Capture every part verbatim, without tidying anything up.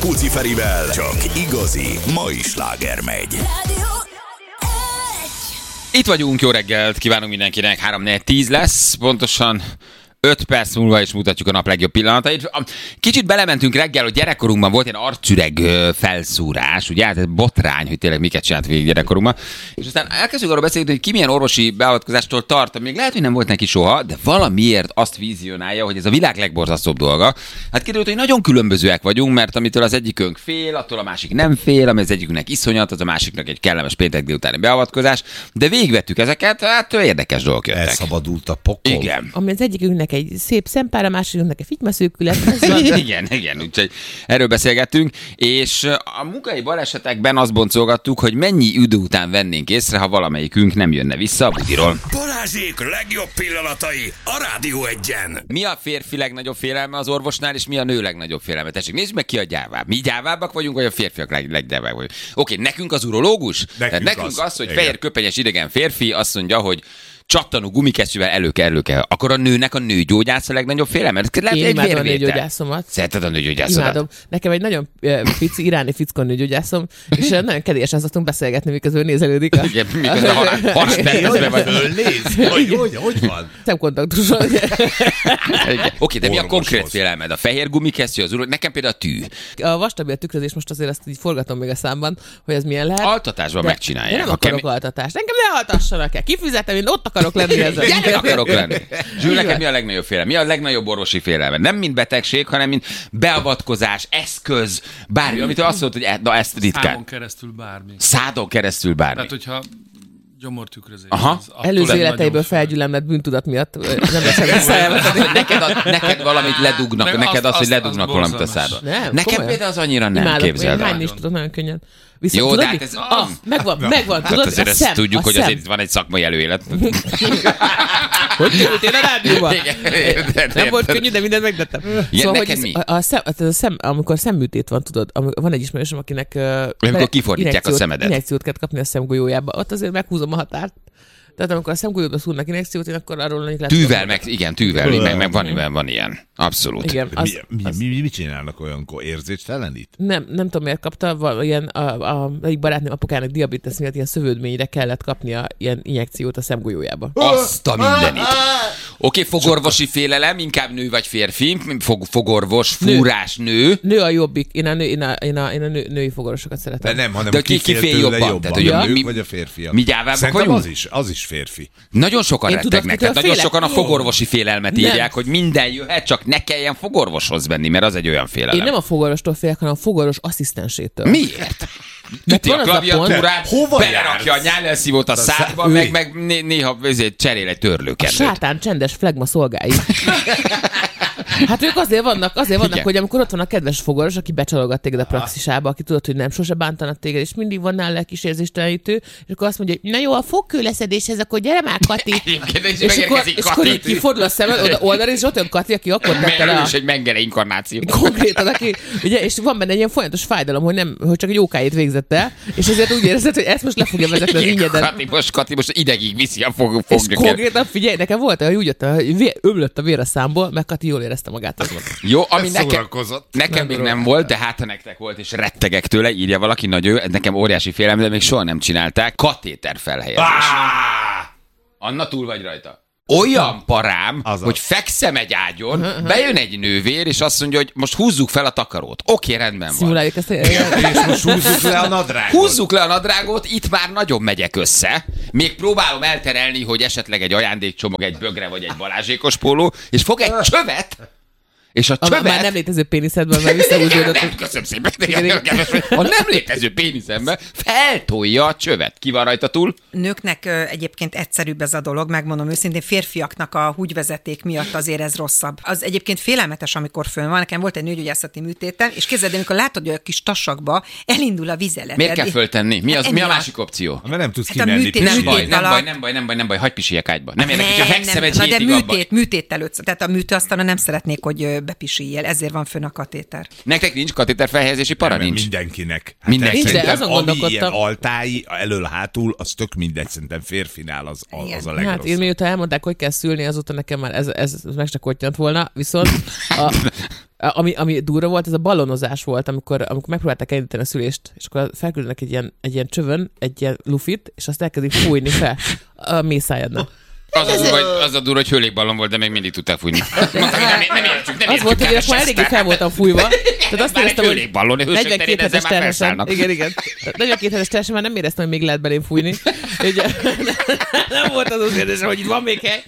Puci Ferivel csak igazi mai sláger megy. Itt vagyunk, jó reggelt, kívánunk mindenkinek, három négy tíz lesz, pontosan öt perc múlva is mutatjuk a nap legjobb pillanatait. Kicsit belementünk reggel, hogy gyerekkorunkban volt ilyen arcüreg felszúrás, ugye, hát ez botrány, hogy tényleg miket csinált végig gyerekkorunkban. És aztán elkezdjük arról beszélni, hogy ki milyen orvosi beavatkozástól tart, még lehet, hogy nem volt neki soha, de valamiért azt vizionálja, hogy ez a világ legborzasztóbb dolga. Hát kiderült, hogy nagyon különbözőek vagyunk, mert amitől az egyikünk fél, attól a másik nem fél, ami az egyikünknek iszonyat, az a másiknak egy kellemes péntek délutáni beavatkozás, de végigvettük ezeket, hát érdekes dolgok jöttek. Elszabadult a pokol. Igen. Ami az egyikünknek egy szép szempár, a másikünknek egy fitymaszőkület. igen, igen, úgyhogy erről beszélgettünk, és a munkai balesetekben azt boncolgattuk, hogy mennyi idő után vennénk észre, ha valamelyikünk nem jönne vissza a budiról. Balázsék legjobb pillanatai a Rádió Egyen. Mi a férfi legnagyobb félelme az orvosnál, és mi a nő legnagyobb félelme? Tessék, nézd meg, ki a gyávább. Mi gyávábbak vagyunk, vagy a férfiak leg- leggyávábbak vagyunk? Oké, nekünk az urológus? Nekünk, nekünk az, az, hogy igen. fehér köpenyes idegen férfi azt mondja, hogy csattanó gumikesztyűvel elő kell, elő kell. Akkor a nőnek a nőgyógyász a legnagyobb félelme? Lehet, Én egy imádom a vérvétel. nőgyógyászomat. Szereted a nőgyógyászodat? Imádom. Nekem egy nagyon uh, pici iráni fickó nőgyógyászom, és uh, nagyon kedélyesen szoktunk beszélgetni, miközben nézelődik. A... Igen, miközben a haspercezve vagy. Fölnéz? Hogy, hogy, hogy van? Szemkontaktuson. Oké, de mi a Orvoshoz. konkrét félelmed? A fehér gumikesztyű, az uró? Nekem például a tű. A vastabi a tükrözés, most azért ezt így forgatom még a számban, hogy ez milyen lehet. Altatásban De megcsinálják. Én nem Ha akarok kemi- altatást. Engem ne altassanak el. Kifizetem, én ott akarok lenni ezzel. Gyerek akarok lenni. Zsül, neked mi a legnagyobb félelem? Mi a legnagyobb orvosi félelme? Nem mint betegség, hanem mint beavatkozás, eszköz, bármi, amitől azt mondod, hogy e, na ezt ritkán. Szádon keresztül bármi. Szádon keresztül bármi. Tehát, hogyha gyomortükrözés. Aha. az attól Előző nagyon életeiből fél. felgyülemlett bűntudat miatt nem leszem visszajelvetni. Hogy neked, a, neked valamit ledugnak, Meg neked azt- az, hogy azt- ledugnak az valamit a borzalmas. szádba. Nem, Nekem komolyan. például az annyira nem, Imádom, képzeld én el. hányni is tudok nagyon könnyen. Viszont Jó, tudod, de hát mi? ez- Ah, megvan, megvan, Tehát tudod, azért a ezt szem, tudjuk, a hogy szem. azért itt van egy szakmai előélet. Hogy kerültél a rádióba? Igen, Nem volt könnyű, de mindent megtettem. neked hogy ez- mi? A, a, szem, a szem, amikor szemműtét van, tudod, amikor van egy ismerősöm, akinek uh, Amikor kifordítják a injekciót- szemedet. Injekciót kell kapni a szemgolyójába. Ott azért meghúzom a határt. Tehát amikor a szemgolyódba szúrnak injekciót, én akkor arról annyit lehet. Tűvel, meg, igen, tűvel, meg, meg van, van, van ilyen. Abszolút. Igen, az, Mi, mi, az, mi, mi, mit csinálnak olyankor? Érzéstelenít? nem, nem tudom miért kapta, val, ilyen, a, a, egyik barátnőm apukának diabetes miatt ilyen szövődményre kellett kapnia ilyen injekciót a szemgolyójába. Azt a mindenit. Oké, fogorvosi félelem, inkább nő vagy férfi, Fog, fogorvos, fúrás, nő. Nő a jobbik, én a, nő, én a, én a, én a nő, női fogorvosokat De szeretem. nem, hanem De ki, ki- ki fél fél tőle jobban? jobban? Tehát, hogy a a- nők mi- vagy a férfiak? mi gyávábbak Szerintem vagyunk? az is, az is férfi. Nagyon sokan Én rettegnek, tudod, tehát kitől nagyon félek? sokan a fogorvosi félelmet Nem. írják, hogy minden jöhet, csak ne kelljen fogorvoshoz menni, mert az egy olyan félelem. Én nem a fogorvostól félek, hanem a fogorvos asszisztensétől. Miért? Mert Üti a van az a klaviatúrát, hova belerakja a jársz? nyálelszívót a szádba, ő. meg, meg né- néha ezért cserél egy A törlőkendőt. sátán csendes flegma szolgái. Hát ők azért vannak, azért vannak, Igen. hogy amikor ott van a kedves fogoros, aki becsalogat téged a praxisába, aki tudod, hogy nem sose bántanak téged, és mindig van nála kis érzéstelenítő, és akkor azt mondja, hogy na jó, a fogkőleszedéshez, akkor gyere már, Kati. Egyébként is És akkor, megérkezik és akkor így Kati. kifordul a szemed oda oldalra, és ott jön Kati, aki akkor tette le Ő a... is egy mengele inkarnáció. Konkrétan, aki, ugye, és van benne egy ilyen folyamatos fájdalom, hogy, nem, hogy csak egy jókáit végzett el, és ezért úgy érzed, hogy ezt most le fogja vezetni az ingyedet. Kati most, Kati most idegig viszi a fog, És fogja. konkrétan figyelj, nekem volt, hogy úgy jöttem, hogy vér, ömlött a vér a számból, meg Kati jól érezte magát. Az volt. Jó, ami Ez nekem, szórakozott. nekem még nem volt, de hát ha nektek volt, és rettegek tőle, írja valaki, nagy ő, nekem óriási félelem, de még soha nem csinálták. Katéter felhelyezés. Anna, túl vagy rajta. Olyan parám, Azaz. hogy fekszem egy ágyon, bejön egy nővér, és azt mondja, hogy most húzzuk fel a takarót. Oké, rendben van. Szimuláljuk ezt a... És most húzzuk le a nadrágot. Húzzuk le a nadrágot, itt már nagyon megyek össze. Még próbálom elterelni, hogy esetleg egy ajándékcsomag, egy bögre vagy egy balázsékos póló, és fog egy csövet, és a A csövet... már nem létező péniszedben már visszahúzódott. Nem, köszönöm szépen. A nem létező péniszembe feltolja a csövet. Ki van rajta túl? Nőknek ö, egyébként egyszerűbb ez a dolog, megmondom őszintén, férfiaknak a húgyvezeték miatt azért ez rosszabb. Az egyébként félelmetes, amikor fönn van. Nekem volt egy nőgyógyászati műtétem, és képzeld, amikor látod, hogy a kis tasakba elindul a vizeleted. Miért kell föltenni? Mi, az, Hát mi a emiatt. másik opció? Mert nem tudsz Hát a kimenni. műtét- Nem picit. baj, műtét nem alatt- baj, nem baj, nem baj, nem baj, hagyj pisillyek ágyba. Nem érdekel, hogyha Nem, fekszem nem. egy Na de hétig abban. műtét, műtét előtt, tehát a műtőasztalon nem szeretnék, hogy ö, bepisíjél, ezért van fönn a katéter. Nektek nincs katéter felhelyezési para? Nem, Nincs. Mindenkinek. Hát Mindenki. Nincs, de szerintem, azon ami ilyen gondolkodtam. altái, elől-hátul, az tök mindegy, szerintem férfinál az, az, az a legrosszabb. Hát én miután elmondták, hogy kell szülni, azóta nekem már ez, ez meg se kottyant volna, viszont a, ami, ami durva volt, ez a ballonozás volt, amikor, amikor megpróbálták elindítani a szülést, és akkor felküldenek egy ilyen, egy ilyen csövön, egy ilyen lufit, és azt elkezdik fújni fel a mészájadnak. Az a, durva, hogy, az a durva, hogy hőlékballon volt, de még mindig tudtál fújni. Mondtam, hogy nem, nem értjük, nem Az értjük. volt, hogy akkor eléggé fel voltam fújva. Tehát azt Már egy éreztem, hogy hőlékballon, a hősök terén ezzel már felszállnak. Igen, igen. negyvenkét hetes terhesen már nem éreztem, hogy még lehet belém fújni. Ugye, nem volt az az érzésem, hogy itt van még hely.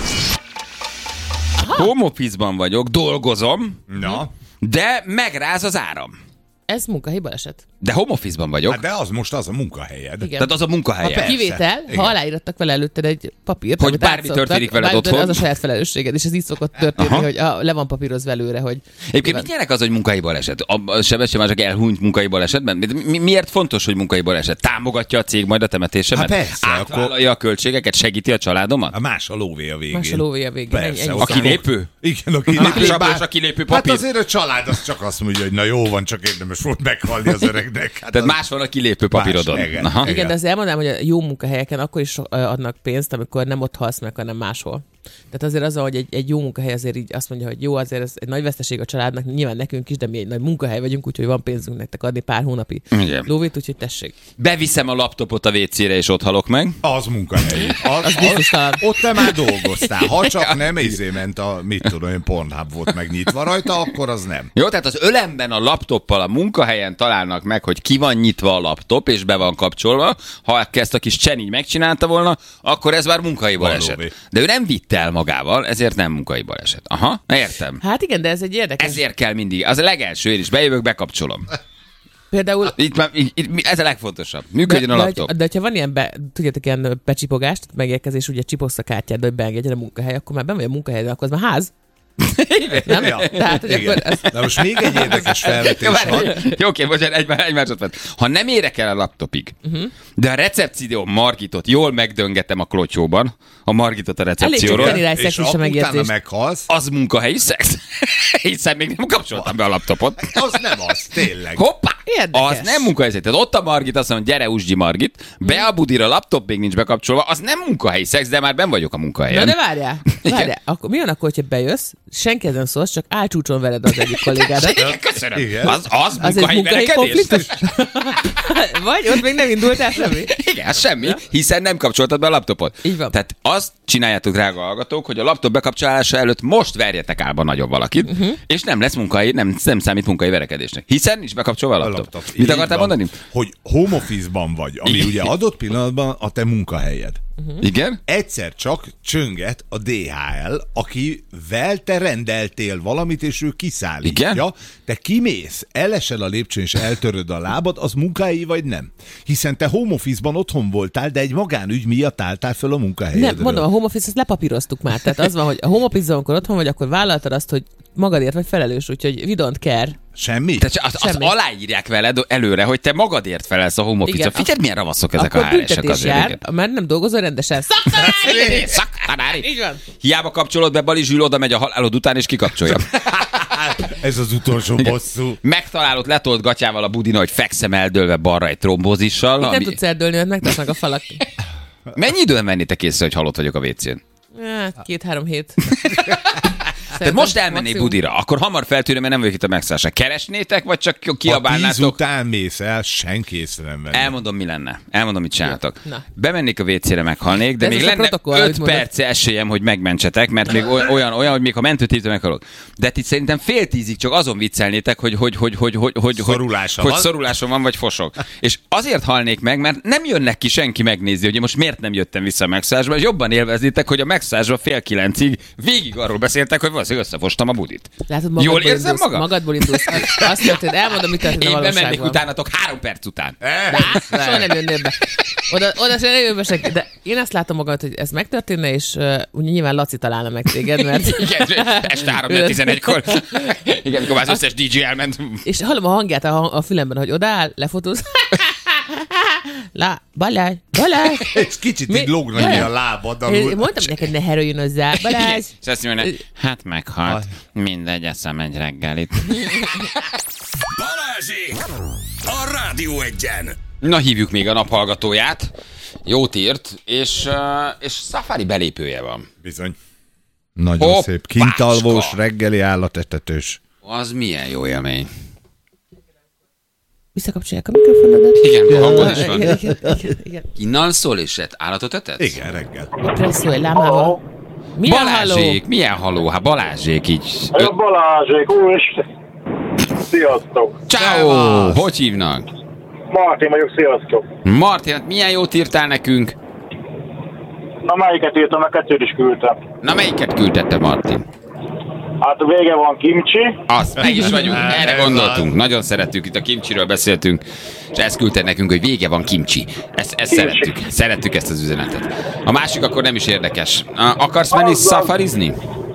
Home office-ban vagyok, dolgozom, Na, de megráz az áram. Ez munkahelyi baleset. De home office-ban vagyok. hát de az most az a munkahelyed. Igen. Tehát az a munkahelyem. Persze. Kivétel, Igen. ha aláírattak vele előtted egy papírt, Hogy amit bármi átszoktak, történik veled bármi otthon. Az a saját felelősséged, és ez így szokott történni, Aha. hogy a, le van papírozva előre, hogy... Egyébként mit nyerek az, hogy munkai baleset? A Sebestyén már csak elhunyt munkai balesetben? Mi, miért fontos, hogy munkai baleset? Támogatja a cég majd a temetésemet? Hát persze, Átvállalja a költségeket, segíti a családomat? A más a lóvé a végén. Más a lóvé a végén. Persze, Ennyi- ennyi ott A kilépő? Igen, a kilépő. kilépő, Bár- a kilépő Hát papír. azért a család az csak azt mondja, hogy na jó van, csak érdemes volt meghalni az öregnek. Hát Tehát az... más van a kilépő papírodon. Más, igen. Aha. Igen, de azt elmondanám, hogy a jó munkahelyeken akkor is so- adnak pénzt, amikor nem ott halsz meg, hanem máshol. Tehát azért az, hogy egy, egy jó munkahely azért így azt mondja, hogy jó, azért ez egy nagy veszteség a családnak, nyilván nekünk is, de mi egy nagy munkahely vagyunk, úgyhogy van pénzünk nektek adni pár hónapi Igen. lóvét, úgyhogy tessék. Beviszem a laptopot a vécére, és ott halok meg. Az munkahely. Az, az, biztostalan. ott te már dolgoztál. Ha csak nem izé ment a, mit tudom én, Pornhub volt megnyitva rajta, akkor az nem. Jó, tehát az ölemben a laptoppal a munkahelyen találnak meg, hogy ki van nyitva a laptop, és be van kapcsolva. Ha ezt a kis Csen így megcsinálta volna, akkor ez már munkai baleset. Valóban. De ő nem vitte el magával, ezért nem munkai baleset. Aha, értem. Hát igen, de ez egy érdekes. Ezért kell mindig. Az a legelső, én is bejövök, bekapcsolom. Például Itt, már- itt, itt, ez a legfontosabb. Működjön a de, laptop. De, de ha van ilyen, be, tudjátok, ilyen becsipogást, megérkezés, ugye csipogsz a kártyád, hogy beengedjen a munkahely, akkor már ben vagy a munkahelyed, akkor az már ház. Nem? Ja. Tehát, hogy Igen. akkor ez, Na most még egy érdekes felvetés Jó, van. várj, Jó, oké, bocsánat, egy, egy másodperc. Ha nem érek el a laptopig, uh-huh. de a recepció Margitot jól megdöngetem a klotyóban, a Margitot a elég csak recepcióról, tenni rá egy És szexuális utána megérzést. meghalsz, az munkahelyi szex. Hiszen még nem kapcsoltam be a laptopot. az nem az, tényleg. Hoppá! Érdekes. Az nem munkahelyi. Tehát ott a Margit, azt mondja, gyere, Usgyi Margit, be a budira, a laptop még nincs bekapcsolva, az nem munkahelyi szex, de már ben vagyok a munkahelyen. Na de várjál, várjál. Akkor, mi van akkor, hogyha bejössz, senki nem szólsz, csak álcsúcson vered az egyik kollégádat. Igen, köszönöm. Igen. Az, az, Az egy munkahelyi munkahelyi verekedés? konfliktus? Vagy ott még nem indultál semmi? Igen, semmi, hiszen nem kapcsoltad be a laptopot. Így van. Tehát azt csináljátok, drága hallgatók, hogy a laptop bekapcsolása előtt most verjetek álba nagyobb valakit, uh-huh. és nem lesz munkai, nem, nem számít munkai verekedésnek. Hiszen nincs bekapcsolva a A laptop. laptop. Mit Így akartál van, mondani? Hogy home office-ban vagy, ami ugye adott pillanatban a te munkahelyed. Igen? Egyszer csak csönget a dé há el, akivel te rendeltél valamit, és ő kiszállítja. Igen? Te kimész, elesel a lépcsőn, és eltöröd a lábad, az munkahelyi vagy nem? Hiszen te home office-ban otthon voltál, de egy magánügy miatt álltál föl a munkahelyedről. Nem, mondom, a home office-t papíroztuk már. Tehát az van, hogy a home office-ban, amikor otthon vagy, akkor vállaltad azt, hogy magadért vagy felelős, úgyhogy we don't care. Semmi? Tehát azt, azt Semmi. aláírják veled előre, hogy te magadért felelsz a home office-ra. Igen. Figyeld, milyen ravaszok ezek a Akkor há er esek büntetés azért. jár, Igen. mert nem dolgozol rendesen. Szaktanári! Szaktanári. Így van. Hiába kapcsolod be, Bali Zsül oda megy a halálod után, és kikapcsolja. Ez az utolsó bosszú. Megtalálod letolt gatyával a budina, hogy fekszem eldőlve balra egy trombózissal. Nem Ami... tudsz eldőlni, mert megtesznek a falak. Mennyi időn vennétek észre, hogy halott vagyok a vécén? Hát, két-három hét. Tehát most elmennék budira, akkor hamar feltűnöm, mert nem vagyok itt a megszállásra. Keresnétek, vagy csak Ha tíz kiabálnátok? után mész el, senki észre nem venni. Elmondom, mi lenne. Elmondom, mit csináltok. Na. Bemennék a vécére, meghalnék, de Ez még az a lenne protokoll, amit öt mondod. perc esélyem, hogy megmentsetek, mert még oly- olyan, olyan, hogy még ha mentőt hívtam, meghalok. De itt szerintem fél tízig csak azon viccelnétek, hogy hogy hogy hogy hogy hogy Szorulása hogy, van. hogy szorulásom van, vagy fosok. És azért halnék meg, mert nem jönnek ki senki megnézni, hogy most miért nem jöttem vissza a megszállásba, és jobban élveznétek, hogy a megszállásba fél kilencig végig arról beszéltek, hogy valószínűleg összefostam a budit. Látod, Jól magadból érzem indulsz, magam? Magadból indulsz. Azt történt, elmondom, mit történt a Én bemennék valóságban. utánatok három perc után. Lát, soha nem jönnél be. Oda, oda sem jönnél be senki. De én azt látom magad, hogy ez megtörténne, és uh, ugye nyilván Laci találna meg téged, mert... Igen, este három tizenegykor. Igen, mikor már az összes dé dzsé elment. És hallom a hangját a, a fülemben, hogy odaáll, lefotóz. lá, Balázs, Balázs. És kicsit Mi? így lógnak ki a lábad Én alul. mondtam neked, ne heröljön hozzá, Balázs. És azt mondja, hát meghalt. Mindegy, eszem egy reggelit. Balázsék! A Rádió Egyen! Na, hívjuk még a naphallgatóját. Jót írt, és, uh, és Safari belépője van. Bizony. Nagyon Hoppácska. szép. Kintalvós, reggeli állatetetős. Az milyen jó élmény. Visszakapcsolják a mikrofonodat. Igen, hangod is van. Igen, igen, igen, igen. Innen szól és állatot etetsz? Igen, reggel. Presszolj, lámával. Milyen halló? Balázsék, milyen haló? Hát Balázsék így. Jó, Balázsék, úristen! Sziasztok! Ciao. Hogy hívnak? Martin vagyok, sziasztok! Martin, hát milyen jót írtál nekünk? Na, melyiket írtam, a kettőt is küldtem. Na, melyiket küldette Martin? Hát vége van kimcsi. Azt, meg is vagyunk, erre gondoltunk. Nagyon szerettük, itt a kimcsiről beszéltünk, és ezt küldte nekünk, hogy vége van kimcsi. Ezt, ezt szerettük, szerettük ezt az üzenetet. A másik akkor nem is érdekes. Akarsz menni szafarizni?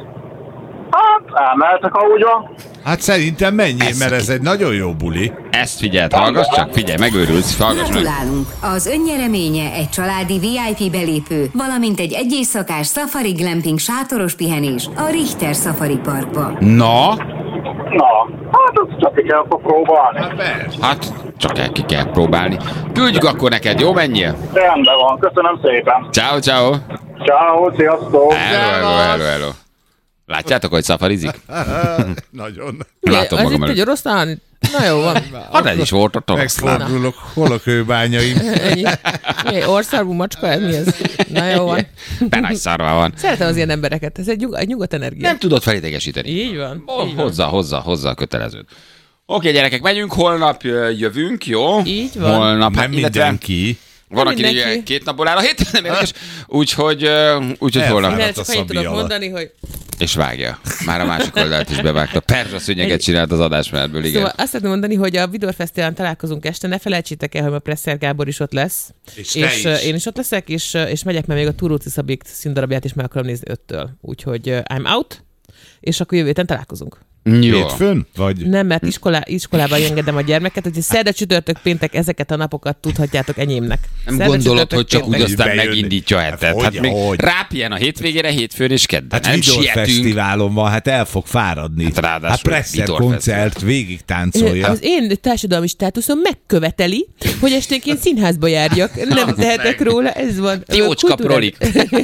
Hát, elmehetek, ha úgy van. Hát szerintem menjél, Ez mert aki- ez egy nagyon jó buli. Ezt figyeld, hallgass csak, figyelj, megőrülsz, hallgass meg. Gratulálunk! Az önnyereménye egy családi vé i pé belépő, valamint egy egyéjszakás Safari Glamping sátoros pihenés a Richter Safari Parkba. Na, Na, hát azt csak ki kell akkor próbálni. hát csak el ki kell próbálni. Küldjük akkor neked, jó, menjél? Rendben van, köszönöm szépen. Ciao, ciao. Ciao, sziasztok! Hello, hello, hello, hello. Látjátok, hogy szafarizik? Nagyon. Látom Az magam itt egy előtt. oroszlán. Na jó van. Hát ez is volt ott oroszlán. Megfordulok, hol a kőbányaim. Ennyi. Mi, orszarvú macska, ez mi ez? Na jó van. Perány szarva van. Szeretem az ilyen embereket, ez egy, nyug, egy nyugodt energia. Nem tudod felidegesíteni. Így van. Oh, Így van. hozzá, hozzá, hozzá a kötelezőt. Oké, gyerekek, megyünk, holnap ö, jövünk, jó? Így van. Holnap, Nem mindenki. Van, Nem aki mindenki. ugye két napból áll a hét, nem érdekes. Úgyhogy, ö, úgyhogy holnap. Elfáradt. Minden a csak annyit Szabi tudok alatt. mondani, hogy És vágja. Már a másik oldalt is bevágta. Perzsa szőnyeget csinált az adásmerből, igen. Szóval azt szeretném mondani, hogy a Vidor Fesztiválon találkozunk este, ne felejtsétek el, hogy a Presser Gábor is ott lesz. És te és is. uh, én is ott leszek, és, uh, és megyek, mert még a Túróci Szabik színdarabját is meg akarom nézni öttől. Úgyhogy uh, I'm out, és akkor jövő héten találkozunk. Jó. Hétfőn? Vagy? Nem, mert iskolá, iskolában engedem a gyermeket, hogy szerda, csütörtök, péntek, ezeket a napokat tudhatjátok enyémnek. Nem Szerda, gondolod, csütörtök, hogy csak úgy péntek. aztán Bejönni. megindítja a hetet. Hát Hát hogy, még hogy? rápjen a hétvégére, hétfőn és kedden. Hát Nem Vidor sietünk. Fesztiválon van, hát el fog fáradni. Hát ráadásul Hát Presser Vidor koncert, végig táncolja. Az én társadalmi státuszom megköveteli, hogy esténként színházba járjak. Nem tehetek róla, ez van. Jócska Kultúra- prolik.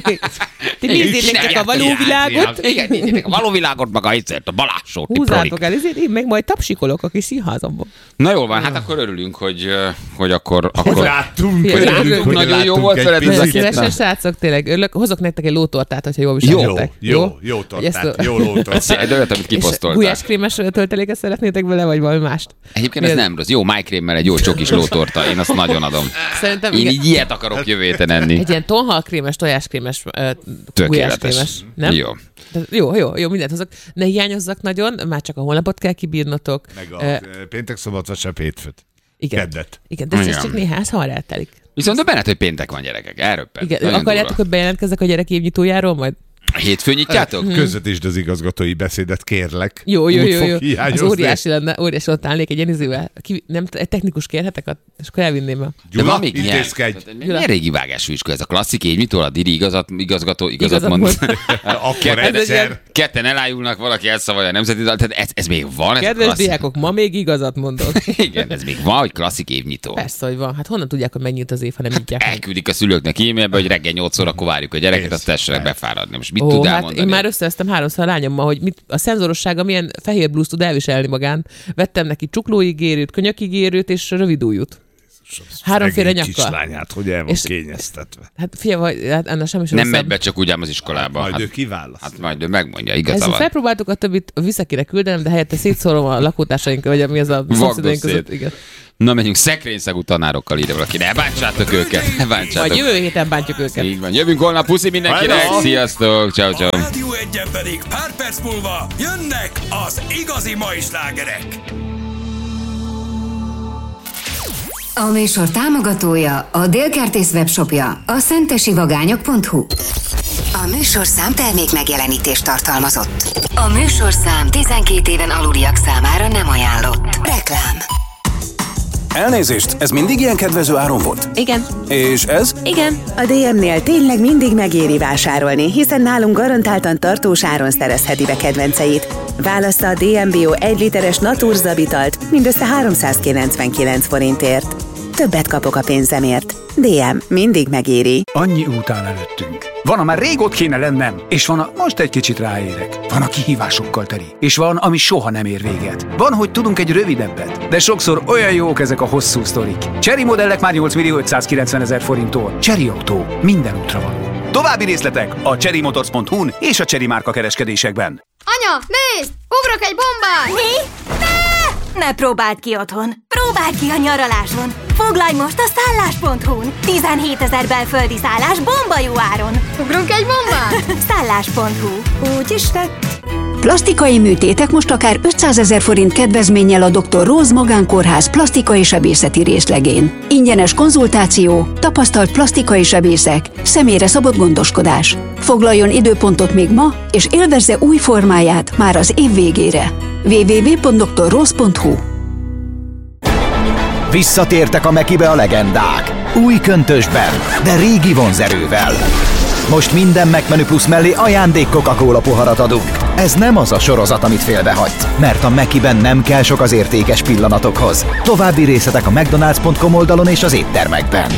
Ti nézzétek csak a való világot, Igen, nézzétek a való világot, meg a hiszert, a Balázsot, ti prolik. húzátok el, ezért én meg majd tapsikolok a kis színházamban. Na jól van, hát akkor örülünk, hogy, ö, hogy akkor... akkor... Láttunk, Figyelj, örülünk, hogy nagyon jó láttunk volt egy veled ez a picit. két Szívesen, nap. srácok, tényleg örülök. Hozok nektek egy lótortát, hogyha jól Jó, viseltek. jó, jó tortát, jó lótortát. Egy olyat, amit És kiposztoltál. gulyáskrémes tölteléket szeretnétek vele, vagy valami mást? Egyébként Mi ez az? nem rossz. Jó, májkrémmel egy jó csokis lótorta. Én azt nagyon adom. Szerintem Én igen. így ilyet akarok jövő héten enni. Egy ilyen tonhalkrémes, tojáskrémes, uh, Tökéletes. gulyáskrémes. Nem? Jó. Tehát Jó, jó, jó, mindent hozok. Ne hiányozzak nagyon, már csak a honlapot kell kibírnotok. Meg Ö, a péntek, szombat, vasárnap, hétfőt. igen. Keddet. Igen, de ez Igen. csak néhány, ez hamar eltelik. Viszont a benned, hogy péntek van, gyerekek. Elröppen. Igen, Nagyon akarjátok, durva. hogy bejelentkezzek a gyerek évnyitójáról majd? Hétfőn nyitjátok? Közvetítsd az igazgatói beszédet, kérlek. Jó, jó, Úgy jó, fog jó. Az hiányozni. óriási lenne, óriási ott állnék egy Jenizővel. Ki, nem, egy technikus kérhetek, a- és akkor elvinném el. De van Gyula, még ilyen. intézkedj. Tehát Milyen régi vágású iskola ez a klasszik évnyitól, a Diri igazat, igazgató, igazat, Igazat mond. mond. Akkor Ketten, egyszer. ketten elájulnak, valaki elszavalja a nemzeti dal, tehát ez, ez még van? Ez a Kedves klasszik- diákok, ma még igazat mondok. Igen, ez még van, hogy klasszik évnyitó. Persze, hogy van. Hát honnan tudják, hogy megnyílt az év, ha nem nyitják meg? Elküldik a szülőknek e-mailbe, hogy reggel nyolc órakor várjuk a gyereket, Kész. azt tessenek befáradni. Most mit Ó, tud hát elmondani? én már összevesztem háromszor a lányommal, hogy mit, a szenzorossága milyen fehér blúzt tud elviselni magán. Vettem neki csuklóigérőt, könyökigérőt és rövidújút. Háromféle Szegény nyakkal. kislányát, hogy el van És- kényeztetve. Hát figyelj, hát ennek semmi sem Nem rosszabb. megy be csak úgy ám az iskolába. Majd Hát, ő kiválaszt. hát majd ő megmondja, Ezt igaza van. felpróbáltuk, a többit visszakire küldenem, de helyette szétszórom a lakótársaink, vagy mi az a szomszédaink között. szét. Igen. Na, menjünk szekrénszagú tanárokkal ide valaki. Ne bántsátok őket, ne Majd bántsátok. jövő héten bántjuk őket. Így van. Jövünk holnap, puszi mindenkinek. Hello. Sziasztok, ciao, A ciao. Rádió Egyen pedig pár perc múlva jönnek az igazi mai slágerek. A műsor támogatója a Délkertész webshopja, a szentesivagányok pont hu. A műsorszám termék megjelenítést tartalmazott. A műsorszám tizenkét éven aluliak számára nem ajánlott. Reklám. Elnézést, ez mindig ilyen kedvező áron volt? Igen. És ez? Igen. A dé em-nél tényleg mindig megéri vásárolni, hiszen nálunk garantáltan tartós áron szerezheti be kedvenceit. Válassza a dé em Bio egy literes Naturzabitalt mindössze háromszázkilencvenkilenc forintért. Többet kapok a pénzemért. dé em mindig megéri. Annyi út áll előttünk. Van, amár rég ott kéne lennem, és van, a most egy kicsit ráérek. Van, a kihívásokkal teli, és van, ami soha nem ér véget. Van, hogy tudunk egy rövidebbet, de sokszor olyan jók ezek a hosszú sztorik. Chery modellek már nyolc millió ötszázkilencven ezer forinttól. Chery Autó. Minden útra való. További részletek a chery motors pont hu-n és a Chery márka kereskedésekben. Anya, nézd! Ugrok egy bombát! Mi? Ne! Ne próbáld ki otthon! Próbáld ki a nyaraláson! Foglalj most a szállás pont hu-n! tizenhétezer belföldi szállás bomba jó áron! Ugrunk egy bombát? szállás pont hu. Úgy is lett. Plastikai műtétek most akár ötszázezer forint kedvezménnyel a doktor Rose Magánkórház plastikai sebészeti részlegén. Ingyenes konzultáció, tapasztalt plastikai sebészek, személyre szabott gondoskodás. Foglaljon időpontot még ma, és élvezze új formáját már az év végére. double-u double-u double-u pont doktor rose pont hu. Visszatértek a Mekibe a legendák. Új köntösben, de régi vonzerővel. Most minden McMenü Plus mellé ajándék Coca-Cola poharat adunk. Ez nem az a sorozat, amit félbehagysz, mert a Mekiben nem kell sok az értékes pillanatokhoz. További részletek a mcdonalds pont com oldalon és az éttermekben.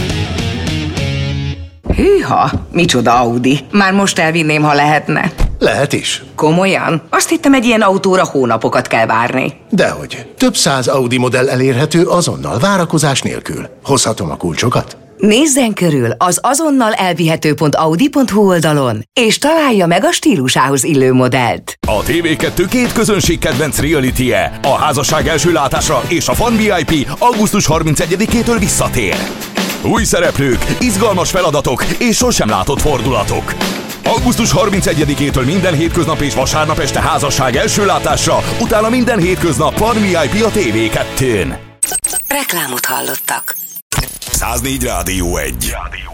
Hűha, micsoda Audi. Már most elvinném, ha lehetne. Lehet is. Komolyan? Azt hittem, egy ilyen autóra hónapokat kell várni. Dehogy. Több száz Audi modell elérhető azonnal, várakozás nélkül. Hozhatom a kulcsokat? Nézzen körül az azonnal elvihető pont audi pont hu oldalon, és találja meg a stílusához illő modellt. A té vé kettő két közönség kedvenc reality-je, a házasság első látásra és a Fan vé i pé augusztus harmincegyedikétől visszatér. Új szereplők, izgalmas feladatok és sosem látott fordulatok. augusztus harmincegyedikétől minden hétköznap és vasárnap este házasság első látásra, utána minden hétköznap Fan vé i pé a té vé kettőn. Reklámot hallottak. száznégy Rádió egy.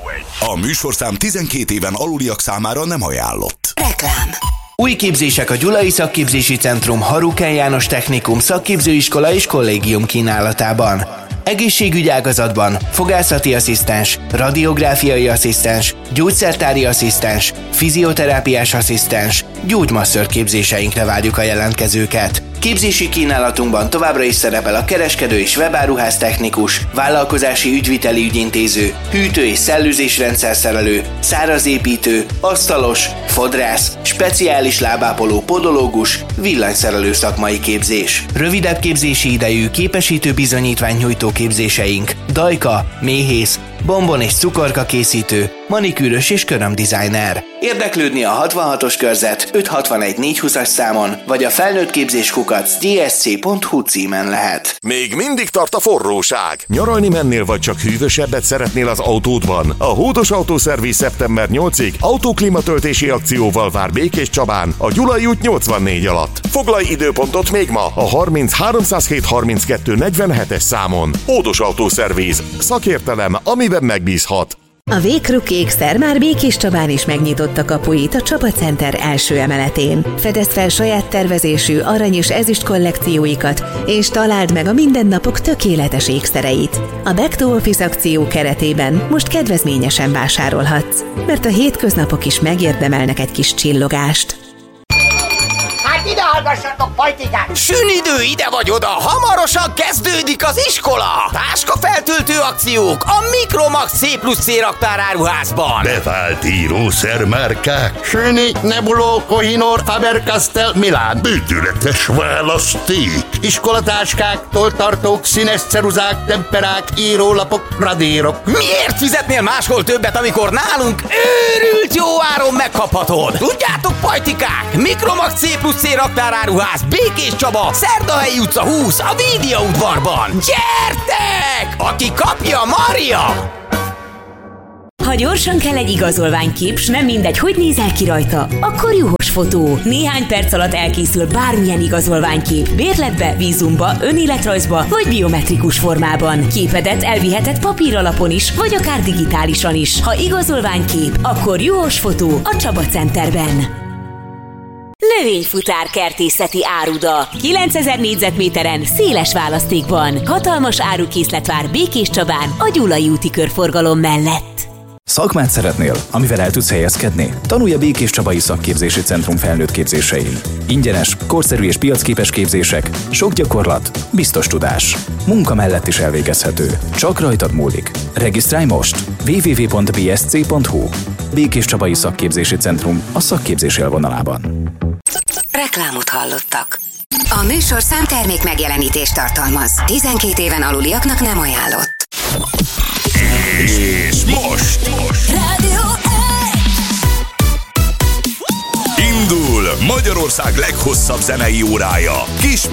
A műsorszám tizenkét éven aluliak számára nem ajánlott. Reklám. Új képzések a Gyulai Szakképzési Centrum Harukán János Technikum Szakképzőiskola és Kollégium kínálatában. Egészségügy ágazatban fogászati asszisztens, radiográfiai asszisztens, gyógyszertári asszisztens, fizioterápiás asszisztens, gyógymasször képzéseinkre várjuk a jelentkezőket. Képzési kínálatunkban továbbra is szerepel a kereskedő és webáruház technikus, vállalkozási ügyviteli ügyintéző, hűtő- és szellőzésrendszerszerelő, szárazépítő, asztalos, fodrász, speciális lábápoló podológus, villanyszerelő szakmai képzés. Rövidebb képzési idejű képesítő bizonyítvány nyújtó képzéseink, dajka, méhész, bombon és cukorka készítő, manikűrös és körömdesigner. Érdeklődni a hatvanhatos körzet öt hatvanegy négyszázhúszas számon, vagy a felnőttképzés kukac gé es cé pont hu címen lehet. Még mindig tart a forróság. Nyaralni mennél, vagy csak hűvösebbet szeretnél az autódban? A Hódos Autószerviz szeptember nyolcadikáig autóklímatöltési akcióval vár Békés Csabán a Gyulai út nyolcvannégy alatt. Foglalj időpontot még ma a harminc háromszázhét harminckettő negyvenhetes számon. Hódos Autószerviz. Szakértelem, amiben megbízhat. A Vékruk ékszer már Békés Csabán is megnyitotta kapuit a Csaba Center első emeletén. Fedezd fel saját tervezésű arany és ezüst kollekcióikat, és találd meg a mindennapok tökéletes ékszereit. A Back to Office akció keretében most kedvezményesen vásárolhatsz, mert a hétköznapok is megérdemelnek egy kis csillogást. Hát ide hallgassatok, pajtikák! Sünidő ide vagy oda, hamarosan kezdődik az iskola! Táskafeltöltő akciók a Mikromax C plusz C raktáráruházban! Bevált írószermárkák. Süni, Nebuló, Kohinor, Faber-Castell, Milán. Bődületes választék. Iskolatáskák, tolltartók, színes ceruzák, temperák, írólapok, radírok. Miért fizetnél máshol többet, amikor nálunk őrült jó áron megkaphatod? Tudjátok, pajtikák, Mikromax C plusz C raktáráruház, Békés Csaba, Szerdahelyi utca húsz, a Vídia udvarban. Gyertek! Aki kapja, Maria! Ha gyorsan kell egy igazolványkép, s nem mindegy, hogy nézel ki rajta, akkor Juhos Fotó. Néhány perc alatt elkészül bármilyen igazolványkép. Bérletbe, vízumba, önéletrajzba vagy biometrikus formában. Képedet elviheted papír alapon is, vagy akár digitálisan is. Ha igazolványkép, akkor Juhos Fotó a Csaba Centerben. Növényfutár kertészeti áruda. kilencezer négyzetméteren széles választékban. Hatalmas árukészlet vár Békés Csabán a Gyulai úti körforgalom mellett. Szakmát szeretnél, amivel el tudsz helyezkedni? Tanulj a Békés Csabai Szakképzési Centrum felnőtt képzésein. Ingyenes, korszerű és piacképes képzések, sok gyakorlat, biztos tudás. Munka mellett is elvégezhető. Csak rajtad múlik. Regisztrálj most! double-u double-u double-u pont b s c pont h u Békés Csabai Szakképzési Centrum a szakképzés élvonalában. Reklámot hallottak. A műsor számtermék megjelenítést tartalmaz. tizenkét éven aluliaknak nem ajánlott. És most, most. Rádió Indul Magyarország leghosszabb zenei órája. Kis